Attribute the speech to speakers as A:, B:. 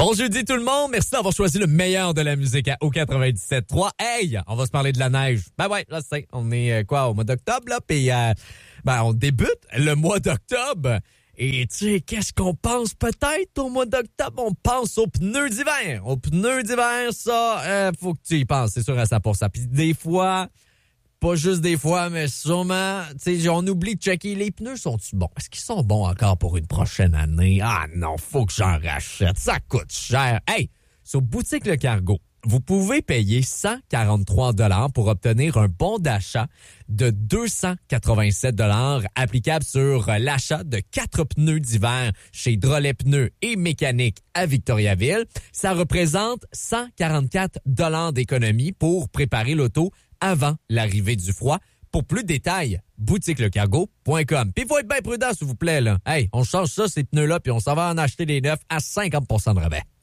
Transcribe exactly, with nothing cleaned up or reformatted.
A: Bon jeudi tout le monde, merci d'avoir choisi le meilleur de la musique à O quatre-vingt-dix-sept trois. Hey, on va se parler de la neige. Ben ouais, là c'est, on est euh, quoi au mois d'octobre là, puis euh, ben on débute le mois d'octobre. Et tu sais, qu'est-ce qu'on pense peut-être au mois d'octobre? On pense aux pneus d'hiver. Aux pneus d'hiver, ça, euh, faut que tu y penses, c'est sûr à cent pour cent. Puis des fois, pas juste des fois, mais sûrement, tu sais, on oublie de checker les pneus, sont-ils bons? Est-ce qu'ils sont bons encore pour une prochaine année? Ah non, faut que j'en rachète, ça coûte cher. Hey, sur Boutique Le Cargo, vous pouvez payer cent quarante-trois dollars pour obtenir un bon d'achat de deux cent quatre-vingt-sept dollars applicable sur l'achat de quatre pneus d'hiver chez Drolet Pneus et Mécanique à Victoriaville. Ça représente cent quarante-quatre dollars d'économie pour préparer l'auto avant l'arrivée du froid. Pour plus de détails, boutique le cargo point com. Puis il faut être bien prudent, s'il vous plaît, là. Hey, on change ça, ces pneus-là, puis on s'en va en acheter des neufs à cinquante pour cent de rabais.